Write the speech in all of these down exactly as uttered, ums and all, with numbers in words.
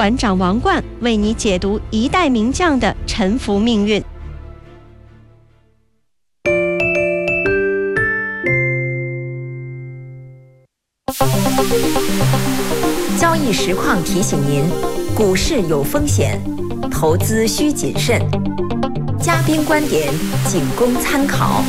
馆长王冠为你解读一代名将的沉浮命运。 交易实况提醒您，股市有风险，投资需谨慎。嘉宾观点仅供参考。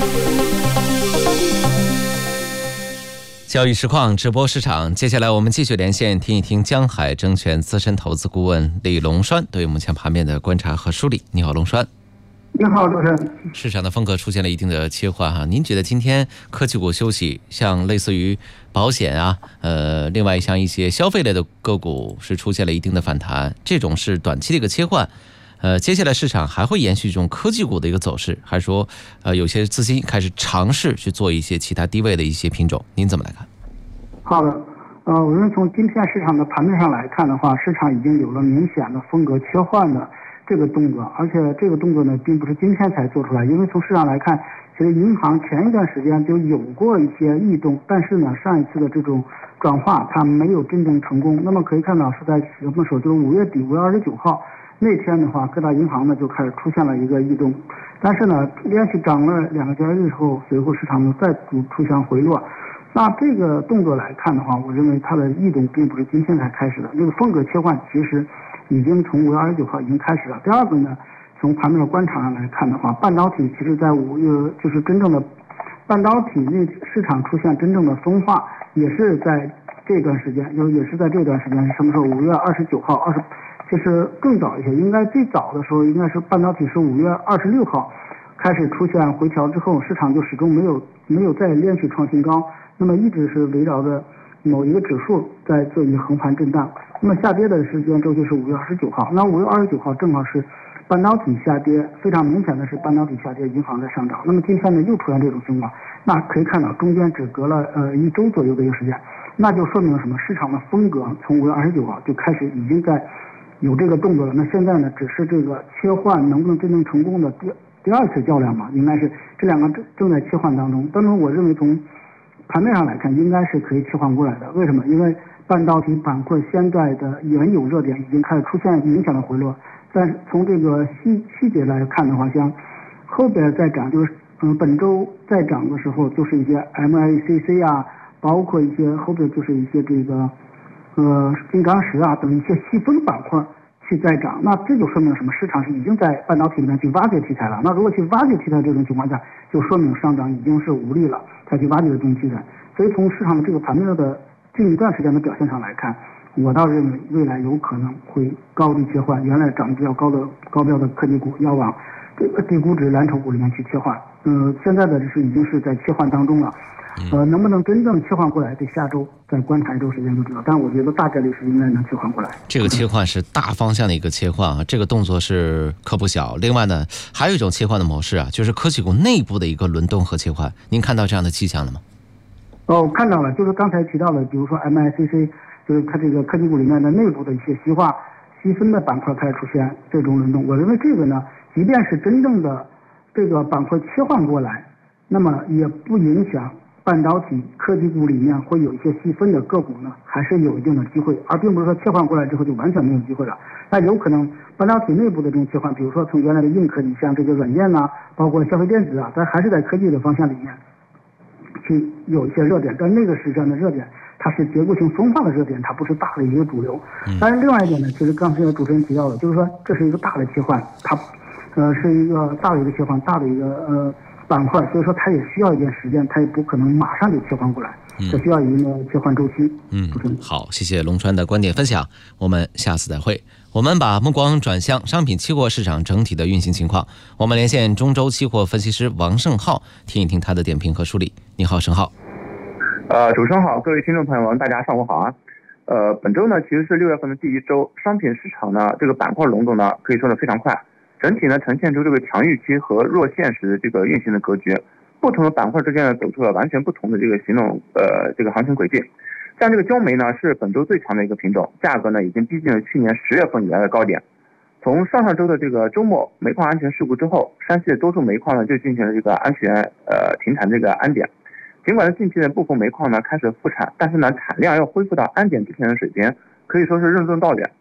交易实况直播市场，接下来我们继续连线听一听江海证券资深投资顾问李龙栓对目前盘面的观察和梳理。你好，龙栓。 你好，主持人。 市场的风格出现了一定的切换哈，您觉得今天科技股休息，像类似于保险啊，呃，另外像一些消费类的个股是出现了一定的反弹，这种是短期的一个切换。呃，接下来市场还会延续这种科技股的一个走势，还是说，呃，有些资金开始尝试去做一些其他低位的一些品种？您怎么来看？ 好的，呃，我们从今天市场的盘面上来看的话，市场已经有了明显的风格切换的这个动作，而且这个动作呢，并不是今天才做出来，因为从市场来看，其实银行前一段时间就有过一些异动，但是呢，上一次的这种转化它没有真正成功。那么可以看到是在什么时候？就是五月底，五月二十九号。那天的话，各大银行呢就开始出现了一个异动，但是呢，连续涨了两个交易日后，随后市场呢再度出现回落。那这个动作来看的话，我认为它的异动并不是今天才开始的，这个风格切换其实已经从五月二十九号已经开始了。第二个呢，从盘面的观察上来看的话，半导体其实在五月就是真正的半导体那市场出现真正的分化，也是在这段时间，就也是在这段时间是什么时候？五月二十九号，二十。其实更早一些，应该最早的时候应该是半导体是五月二十六号开始出现回调之后，市场就始终没有没有再连续创新高，那么一直是围绕着某一个指数在做一个横盘震荡。那么下跌的时间周期是五月二十九号，那五月二十九号正好是半导体下跌，非常明显的是半导体下跌，银行在上涨。那么今天呢又出现这种情况，那可以看到中间只隔了呃一周左右的一个时间，那就说明什么？市场的风格从五月二十九号就开始已经在有这个动作了，那现在呢，只是这个切换能不能真正成功的第第二次较量嘛？应该是这两个正正在切换当中。当然，我认为从盘面上来看，应该是可以切换过来的。为什么？因为半导体板块现在的原有热点已经开始出现明显的回落。但是从这个细细节来看的话，像后边再涨，就是嗯本周再涨的时候，就是一些 M A C C 啊，包括一些后边就是一些这个。呃，金刚石啊等一些细分板块去再涨，那这就说明什么？市场是已经在半导体里面去挖掘题材了。那如果去挖掘题材这种情况下，就说明上涨已经是无力了，才去挖掘这种题材。所以从市场的这个盘面的近一段时间的表现上来看，我倒认为未来有可能会高低切换，原来涨得比较高的高标的科技股要往这个低估值蓝筹股里面去切换。呃，现在的是已经是在切换当中了。呃，能不能真正切换过来？得下周再观察一周时间就知道。但我觉得大概率是应该能切换过来。 这个切换是大方向的一个切换啊，这个动作是可不小。另外呢，还有一种切换的模式啊，就是科技股内部的一个轮动和切换。您看到这样的迹象了吗？ 哦，看到了，就是刚才提到的，比如说 M I C C， 就是它这个科技股里面的内部的一些细化、细分的板块开始出现这种轮动。我认为这个呢，即便是真正的这个板块切换过来，那么也不影响。半导体科技股里面会有一些细分的个股呢，还是有一定的机会，而并不是说切换过来之后就完全没有机会了。那有可能半导体内部的这种切换，比如说从原来的硬科技，像这个软件呐、啊，包括消费电子啊，但还是在科技的方向里面去有一些热点，但那个实际上的热点，它是结构性分化的热点，它不是大的一个主流。当然，另外一点呢，其实刚才主持人提到的，就是说这是一个大的切换，它呃是一个大的一个切换，大的一个呃。板块，所以说它也需要一点时间，它也不可能马上就切换过来，这需要一定的切换周期。 嗯，好，谢谢龙川的观点分享，我们下次再会。我们把目光转向商品期货市场整体的运行情况，我们连线中州期货分析师王胜浩，听一听他的点评和梳理。你好，胜浩。 呃，主持人好，各位听众朋友们，大家上午好啊。呃，本周呢其实是六月份的第一周，商品市场呢这个板块轮动呢可以说呢非常快。整体呢呈现出这个强预期和弱现实的这个运行的格局，不同的板块之间呢走出了完全不同的这个行动呃这个行情轨迹。像这个焦煤呢是本周最强的一个品种，价格呢已经逼近了去年十月份以来的高点。从上上周的这个周末煤矿安全事故之后，山西的多数煤矿呢就进行了这个安全呃停产这个安检。尽管呢近期的部分煤矿呢开始复产，但是呢产量要恢复到安检之前的水平，可以说是任重道远。